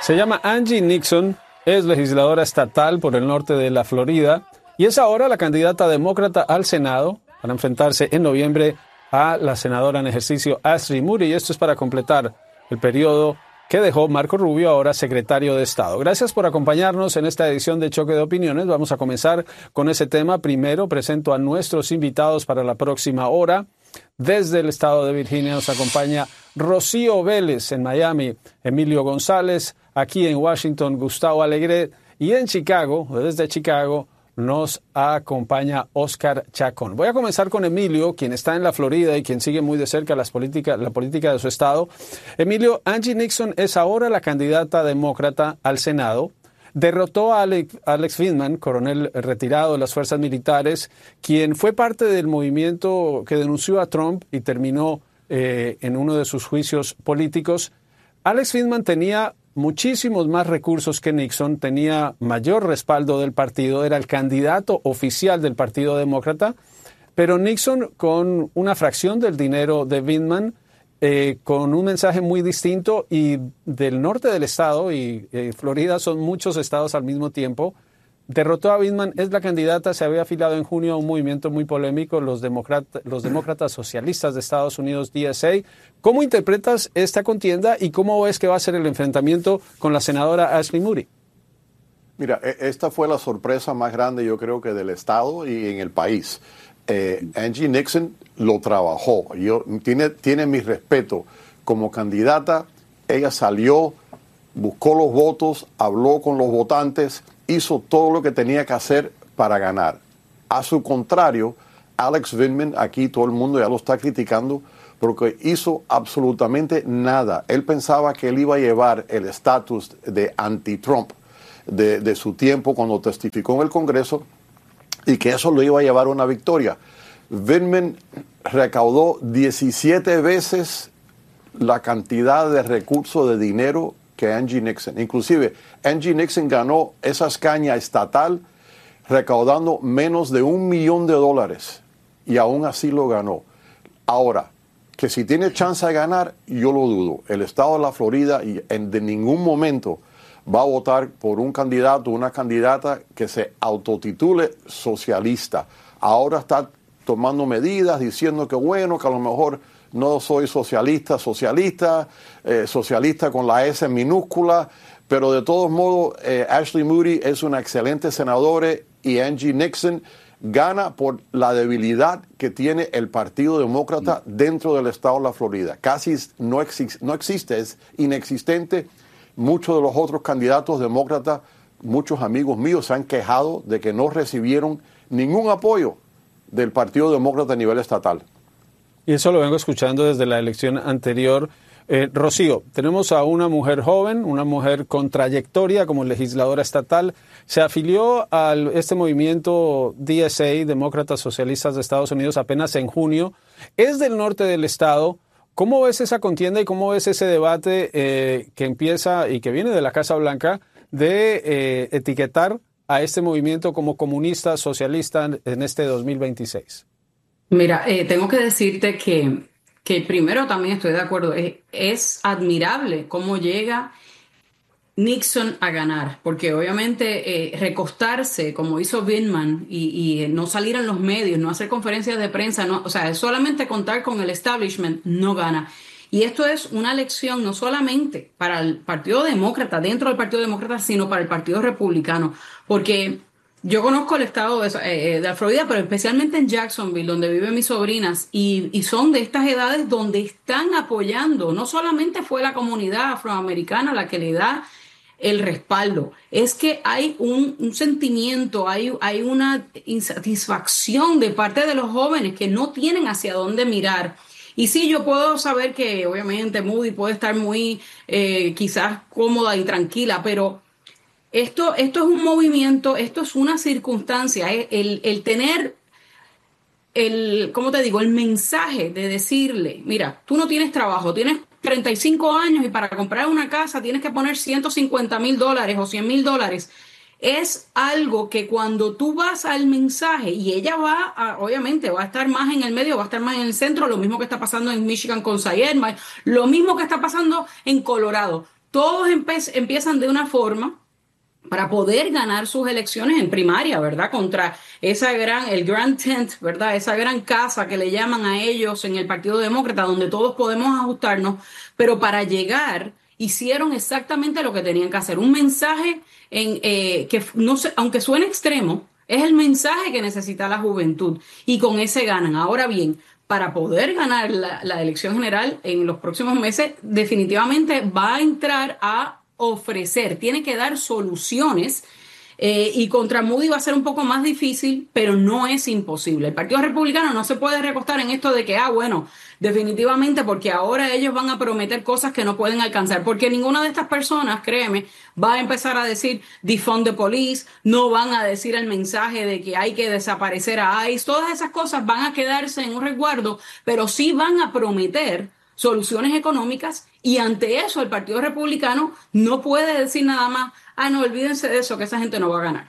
Se llama Angie Nixon, es legisladora estatal por el norte de la Florida y es ahora la candidata demócrata al Senado para enfrentarse en noviembre a la senadora en ejercicio Ashley Moody. Y esto es para completar el periodo que dejó Marco Rubio, ahora secretario de Estado. Gracias por acompañarnos en esta edición de Choque de Opiniones. Vamos a comenzar con ese tema. Primero presento a nuestros invitados para la próxima hora. Desde el estado de Virginia nos acompaña Rocío Vélez en Miami, Emilio González, aquí en Washington Gustavo Alegret y en Chicago, desde Chicago, nos acompaña Oscar Chacón. Voy a comenzar con Emilio, quien está en la Florida y quien sigue muy de cerca la política de su estado. Emilio, Angie Nixon es ahora la candidata demócrata al Senado. Derrotó a Alex Vindman, coronel retirado de las fuerzas militares, quien fue parte del movimiento que denunció a Trump y terminó en uno de sus juicios políticos. Alex Vindman tenía muchísimos más recursos que Nixon, tenía mayor respaldo del partido, era el candidato oficial del Partido Demócrata, pero Nixon, con una fracción del dinero de Vindman, con un mensaje muy distinto, y del norte del estado, y Florida son muchos estados al mismo tiempo, derrotó a Vindman, es la candidata, se había afiliado en junio a un movimiento muy polémico, los demócratas socialistas de Estados Unidos, DSA. ¿Cómo interpretas esta contienda y cómo ves que va a ser el enfrentamiento con la senadora Ashley Moody? Mira, esta fue la sorpresa más grande, yo creo, que del estado y en el país. Angie Nixon lo trabajó. Tiene mi respeto. Como candidata, ella salió, buscó los votos, habló con los votantes, hizo todo lo que tenía que hacer para ganar. A su contrario, Alex Vindman, aquí todo el mundo ya lo está criticando porque hizo absolutamente nada. Él pensaba que él iba a llevar el estatus de anti-Trump de su tiempo cuando testificó en el Congreso, y que eso lo iba a llevar a una victoria. Vindman recaudó 17 veces la cantidad de recursos de dinero que Angie Nixon. Inclusive, Angie Nixon ganó esa escaña estatal recaudando menos de $1 millón, y aún así lo ganó. Ahora, que si tiene chance de ganar, yo lo dudo. El estado de la Florida de ningún momento va a votar por un candidato o una candidata que se autotitule socialista. Ahora está tomando medidas diciendo que bueno, que a lo mejor no soy socialista con la S minúscula, pero de todos modos Ashley Moody es una excelente senadora y Angie Nixon gana por la debilidad que tiene el Partido Demócrata dentro del estado de la Florida. Casi no existe, es inexistente. Muchos de los otros candidatos demócratas, muchos amigos míos se han quejado de que no recibieron ningún apoyo del Partido Demócrata a nivel estatal. Y eso lo vengo escuchando desde la elección anterior. Rocío, tenemos a una mujer joven, una mujer con trayectoria como legisladora estatal. Se afilió a este movimiento DSA, Demócratas Socialistas de Estados Unidos, apenas en junio. Es del norte del estado. ¿Cómo ves esa contienda y cómo ves ese debate que empieza y que viene de la Casa Blanca de etiquetar a este movimiento como comunista, socialista en este 2026? Mira, tengo que decirte que primero también estoy de acuerdo. Es admirable cómo llega Nixon a ganar, porque obviamente recostarse como hizo Vindman y no salir en los medios, no hacer conferencias de prensa, o sea, solamente contar con el establishment no gana. Y esto es una lección no solamente para el Partido Demócrata, dentro del Partido Demócrata, sino para el Partido Republicano, porque yo conozco el estado de la Florida, pero especialmente en Jacksonville, donde viven mis sobrinas, y son de estas edades donde están apoyando. No solamente fue la comunidad afroamericana la que le da el respaldo, es que hay un sentimiento, hay una insatisfacción de parte de los jóvenes que no tienen hacia dónde mirar. Y sí, yo puedo saber que obviamente Moody puede estar muy quizás cómoda y tranquila, pero esto es un movimiento, esto es una circunstancia, el tener ¿cómo te digo? El mensaje de decirle, mira, tú no tienes trabajo, tienes 35 años y para comprar una casa tienes que poner $150,000 o $100,000. Es algo que cuando tú vas al mensaje, y ella obviamente va a estar más en el medio, va a estar más en el centro, lo mismo que está pasando en Michigan con Sayed, lo mismo que está pasando en Colorado. todos empiezan de una forma para poder ganar sus elecciones en primaria, ¿verdad? Contra el Grand Tent, ¿verdad? Esa gran casa que le llaman a ellos en el Partido Demócrata, donde todos podemos ajustarnos, pero para llegar hicieron exactamente lo que tenían que hacer. Un mensaje que, no sé, aunque suene extremo, es el mensaje que necesita la juventud y con ese ganan. Ahora bien, para poder ganar la elección general en los próximos meses, definitivamente va a entrar a ofrecer, tiene que dar soluciones y contra Moody va a ser un poco más difícil, pero no es imposible. El Partido Republicano no se puede recostar en esto de que, bueno, definitivamente porque ahora ellos van a prometer cosas que no pueden alcanzar, porque ninguna de estas personas, créeme, va a empezar a decir defund the police, no van a decir el mensaje de que hay que desaparecer a ICE, todas esas cosas van a quedarse en un resguardo, pero sí van a prometer soluciones económicas y ante eso el Partido Republicano no puede decir nada más, no, olvídense de eso, que esa gente no va a ganar.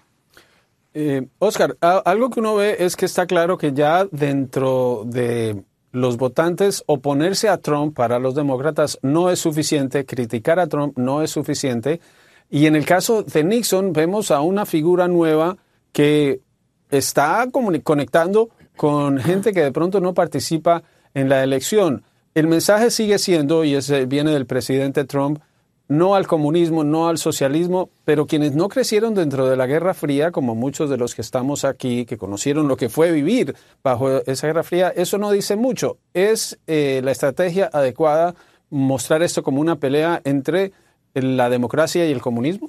Oscar, algo que uno ve es que está claro que ya dentro de los votantes oponerse a Trump para los demócratas no es suficiente, criticar a Trump no es suficiente y en el caso de Nixon vemos a una figura nueva que está conectando con gente que de pronto no participa en la elección. El mensaje sigue siendo, y viene del presidente Trump, no al comunismo, no al socialismo, pero quienes no crecieron dentro de la Guerra Fría, como muchos de los que estamos aquí, que conocieron lo que fue vivir bajo esa Guerra Fría, eso no dice mucho. ¿Es la estrategia adecuada mostrar esto como una pelea entre la democracia y el comunismo?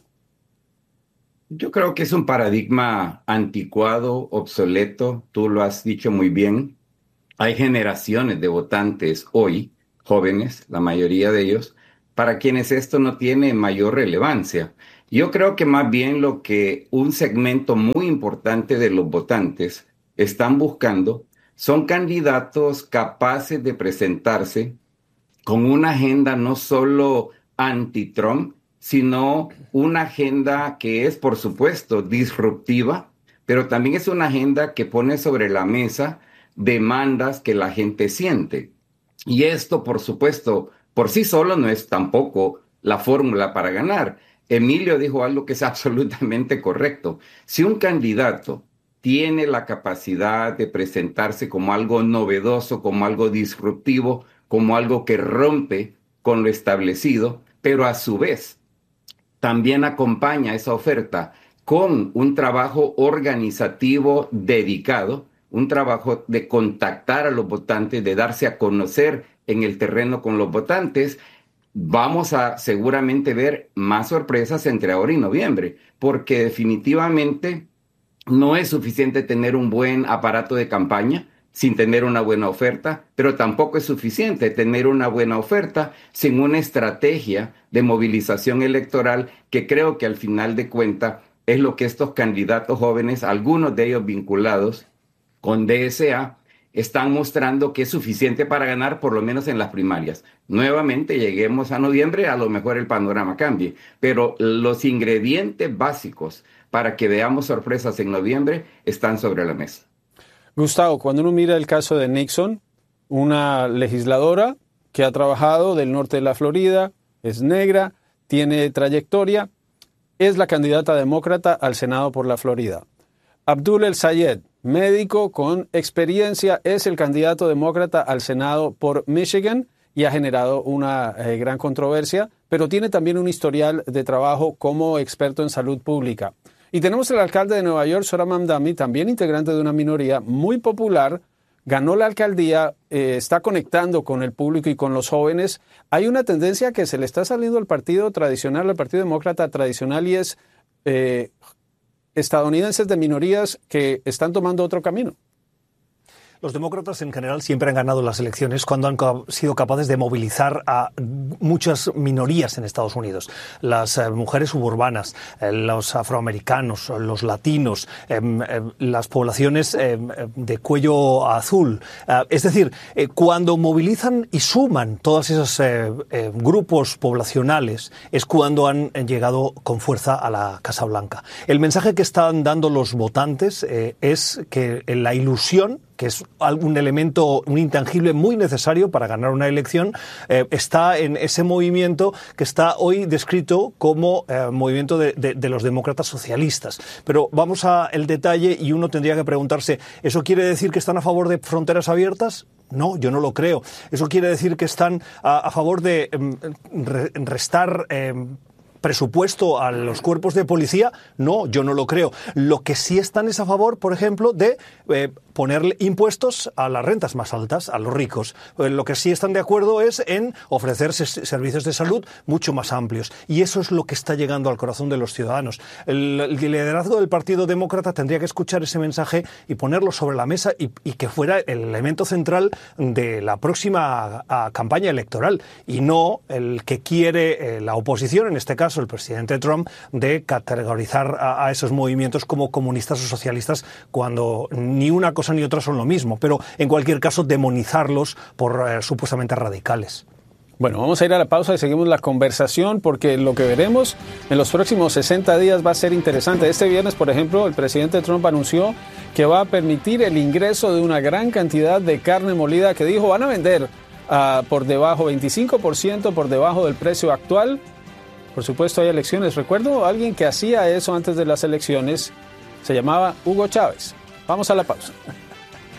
Yo creo que es un paradigma anticuado, obsoleto, tú lo has dicho muy bien. Hay generaciones de votantes hoy, jóvenes, la mayoría de ellos, para quienes esto no tiene mayor relevancia. Yo creo que más bien lo que un segmento muy importante de los votantes están buscando son candidatos capaces de presentarse con una agenda no solo anti-Trump, sino una agenda que es, por supuesto, disruptiva, pero también es una agenda que pone sobre la mesa demandas que la gente siente. Y esto, por supuesto, por sí solo no es tampoco la fórmula para ganar. Emilio dijo algo que es absolutamente correcto. Si un candidato tiene la capacidad de presentarse como algo novedoso, como algo disruptivo, como algo que rompe con lo establecido, pero a su vez también acompaña esa oferta con un trabajo organizativo dedicado, un trabajo de contactar a los votantes, de darse a conocer en el terreno con los votantes, vamos a seguramente ver más sorpresas entre ahora y noviembre, porque definitivamente no es suficiente tener un buen aparato de campaña sin tener una buena oferta, pero tampoco es suficiente tener una buena oferta sin una estrategia de movilización electoral que creo que al final de cuentas es lo que estos candidatos jóvenes, algunos de ellos vinculados con DSA, están mostrando que es suficiente para ganar por lo menos en las primarias. Nuevamente lleguemos a noviembre, a lo mejor el panorama cambie, pero los ingredientes básicos para que veamos sorpresas en noviembre están sobre la mesa. Gustavo, cuando uno mira el caso de Nixon, una legisladora que ha trabajado del norte de la Florida, es negra, tiene trayectoria, es la candidata demócrata al Senado por la Florida. Abdul El-Sayed, médico con experiencia, es el candidato demócrata al Senado por Michigan y ha generado una gran controversia, pero tiene también un historial de trabajo como experto en salud pública. Y tenemos el alcalde de Nueva York, Zohran Mamdani, también integrante de una minoría muy popular, ganó la alcaldía, está conectando con el público y con los jóvenes. Hay una tendencia que se le está saliendo al partido tradicional, al Partido Demócrata tradicional, y es estadounidenses de minorías que están tomando otro camino. Los demócratas en general siempre han ganado las elecciones cuando han sido capaces de movilizar a muchas minorías en Estados Unidos. Las mujeres suburbanas, los afroamericanos, los latinos, las poblaciones de cuello azul. Es decir, cuando movilizan y suman todos esos grupos poblacionales es cuando han llegado con fuerza a la Casa Blanca. El mensaje que están dando los votantes es que la ilusión que es un elemento, un intangible muy necesario para ganar una elección, está en ese movimiento que está hoy descrito como movimiento de los demócratas socialistas. Pero vamos al detalle y uno tendría que preguntarse, ¿eso quiere decir que están a favor de fronteras abiertas? No, yo no lo creo. ¿Eso quiere decir que están a favor de restar presupuesto a los cuerpos de policía? No, yo no lo creo. Lo que sí están es a favor, por ejemplo, de ponerle impuestos a las rentas más altas, a los ricos. Lo que sí están de acuerdo es en ofrecer servicios de salud mucho más amplios. Y eso es lo que está llegando al corazón de los ciudadanos. El liderazgo del Partido Demócrata tendría que escuchar ese mensaje y ponerlo sobre la mesa y que fuera el elemento central de la próxima campaña electoral, y no el que quiere la oposición, en este caso el presidente Trump, de categorizar a esos movimientos como comunistas o socialistas, cuando ni una cosa ni otra son lo mismo, pero en cualquier caso demonizarlos por supuestamente radicales. Bueno, vamos a ir a la pausa y seguimos la conversación, porque lo que veremos en los próximos 60 días va a ser interesante. Este viernes, por ejemplo, el presidente Trump anunció que va a permitir el ingreso de una gran cantidad de carne molida que dijo van a vender por debajo, 25% por debajo del precio actual. Por supuesto, hay elecciones. Recuerdo a alguien que hacía eso antes de las elecciones. Se llamaba Hugo Chávez. Vamos a la pausa.